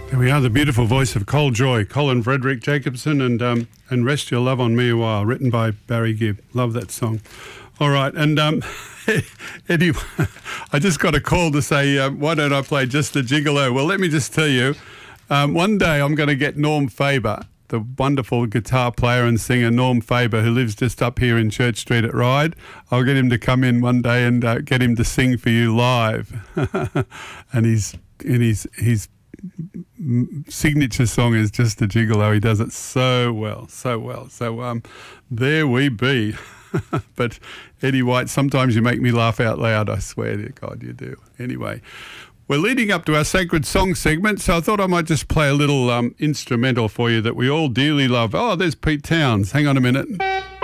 There we are, the beautiful voice of Cole Joy, Colin Frederick Jacobson, and Rest Your Love on Me a While, written by Barry Gibb. Love that song. All right, and Eddie, I just got a call to say, why don't I play Just a Gigolo? Well, let me just tell you, one day I'm going to get Norm Faber, the wonderful guitar player and singer Norm Faber, who lives just up here in Church Street at Ryde. I'll get him to come in one day and get him to sing for you live. and his signature song is Just a Gigolo. He does it so well, so well. So there we be. But Eddie White, sometimes you make me laugh out loud, I swear to God you do. Anyway, we're leading up to our Sacred Song segment, so I thought I might just play a little instrumental for you that we all dearly love. Oh, there's Pete Towns. Hang on a minute.